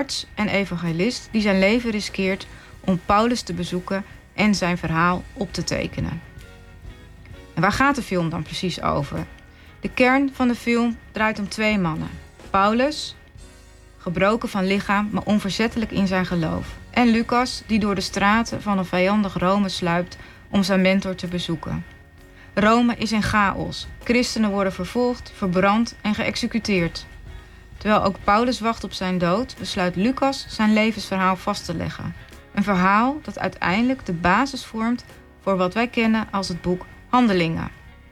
arts en evangelist die zijn leven riskeert om Paulus te bezoeken en zijn verhaal op te tekenen. En waar gaat de film dan precies over? De kern van de film draait om 2 mannen. Paulus, gebroken van lichaam, maar onverzettelijk in zijn geloof. En Lucas, die door de straten van een vijandig Rome sluipt om zijn mentor te bezoeken. Rome is in chaos. Christenen worden vervolgd, verbrand en geëxecuteerd. Terwijl ook Paulus wacht op zijn dood, besluit Lucas zijn levensverhaal vast te leggen. Een verhaal dat uiteindelijk de basis vormt voor wat wij kennen als het boek Handelingen.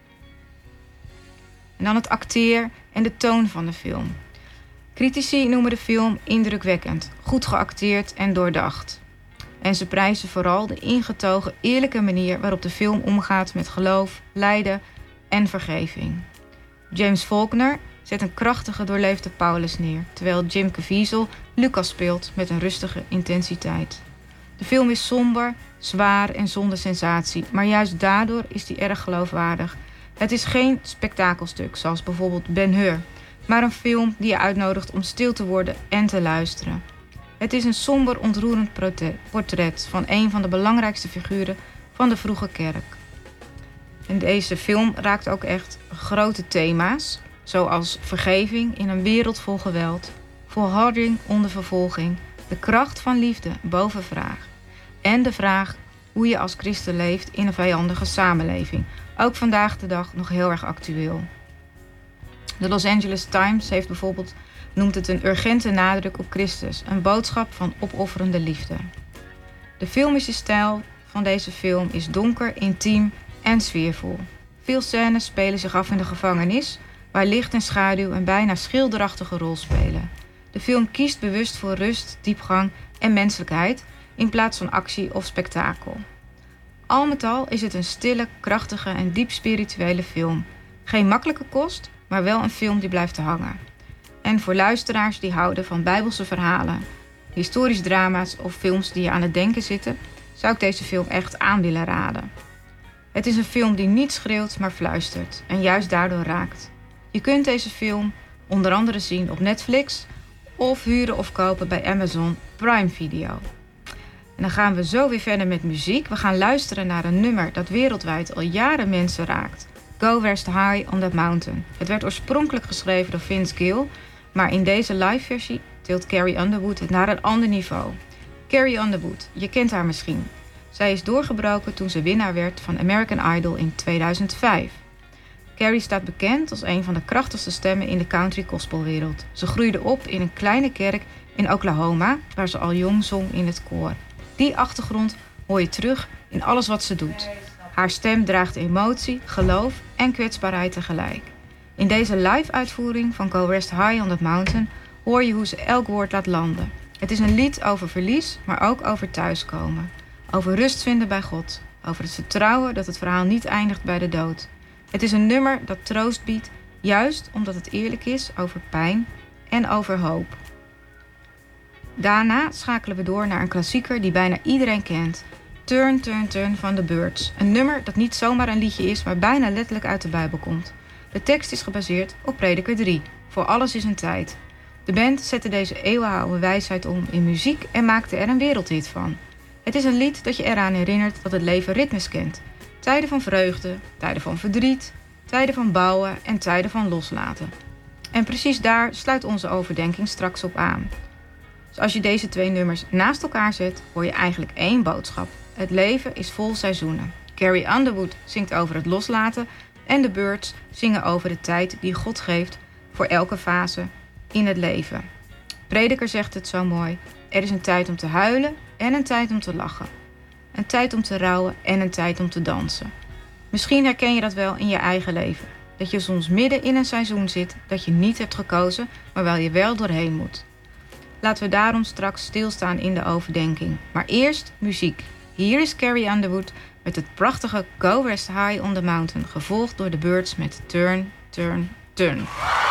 En dan het acteer en de toon van de film. Critici noemen de film indrukwekkend, goed geacteerd en doordacht. En ze prijzen vooral de ingetogen, eerlijke manier waarop de film omgaat met geloof, lijden en vergeving. James Faulkner zet een krachtige, doorleefde Paulus neer, terwijl Jim Caviezel Lucas speelt met een rustige intensiteit. De film is somber, zwaar en zonder sensatie, maar juist daardoor is die erg geloofwaardig. Het is geen spektakelstuk, zoals bijvoorbeeld Ben-Hur, maar een film die je uitnodigt om stil te worden en te luisteren. Het is een somber, ontroerend portret van een van de belangrijkste figuren van de vroege kerk. En deze film raakt ook echt grote thema's, zoals vergeving in een wereld vol geweld, volharding onder vervolging, de kracht van liefde boven vraag en de vraag hoe je als christen leeft in een vijandige samenleving. Ook vandaag de dag nog heel erg actueel. De Los Angeles Times noemt het een urgente nadruk op Christus, een boodschap van opofferende liefde. De filmische stijl van deze film is donker, intiem en sfeervol. Veel scènes spelen zich af in de gevangenis, waar licht en schaduw een bijna schilderachtige rol spelen. De film kiest bewust voor rust, diepgang en menselijkheid in plaats van actie of spektakel. Al met al is het een stille, krachtige en diep spirituele film. Geen makkelijke kost, maar wel een film die blijft hangen. En voor luisteraars die houden van bijbelse verhalen, historisch drama's of films die je aan het denken zitten, zou ik deze film echt aan willen raden. Het is een film die niet schreeuwt, maar fluistert en juist daardoor raakt. Je kunt deze film onder andere zien op Netflix of huren of kopen bij Amazon Prime Video. En dan gaan we zo weer verder met muziek. We gaan luisteren naar een nummer dat wereldwijd al jaren mensen raakt. Go Rest High on That Mountain. Het werd oorspronkelijk geschreven door Vince Gill, maar in deze live versie tilt Carrie Underwood het naar een ander niveau. Carrie Underwood, je kent haar misschien. Zij is doorgebroken toen ze winnaar werd van American Idol in 2005. Carrie staat bekend als een van de krachtigste stemmen in de country gospelwereld. Ze groeide op in een kleine kerk in Oklahoma, waar ze al jong zong in het koor. Die achtergrond hoor je terug in alles wat ze doet. Haar stem draagt emotie, geloof en kwetsbaarheid tegelijk. In deze live-uitvoering van Go Rest High on That Mountain hoor je hoe ze elk woord laat landen. Het is een lied over verlies, maar ook over thuiskomen. Over rust vinden bij God. Over het vertrouwen dat het verhaal niet eindigt bij de dood. Het is een nummer dat troost biedt, juist omdat het eerlijk is over pijn en over hoop. Daarna schakelen we door naar een klassieker die bijna iedereen kent. Turn, Turn, Turn van The Byrds. Een nummer dat niet zomaar een liedje is, maar bijna letterlijk uit de Bijbel komt. De tekst is gebaseerd op Prediker 3. Voor alles is een tijd. De band zette deze eeuwenoude wijsheid om in muziek en maakte er een wereldhit van. Het is een lied dat je eraan herinnert dat het leven ritmes kent. Tijden van vreugde, tijden van verdriet, tijden van bouwen en tijden van loslaten. En precies daar sluit onze overdenking straks op aan. Dus als je deze 2 nummers naast elkaar zet, hoor je eigenlijk één boodschap. Het leven is vol seizoenen. Carrie Underwood zingt over het loslaten en de Byrds zingen over de tijd die God geeft voor elke fase in het leven. Prediker zegt het zo mooi. Er is een tijd om te huilen en een tijd om te lachen. Een tijd om te rouwen en een tijd om te dansen. Misschien herken je dat wel in je eigen leven. Dat je soms midden in een seizoen zit dat je niet hebt gekozen, maar waar je wel doorheen moet. Laten we daarom straks stilstaan in de overdenking. Maar eerst muziek. Hier is Carrie Underwood met het prachtige Go Rest High on the Mountain, gevolgd door de Byrds met Turn, Turn, Turn.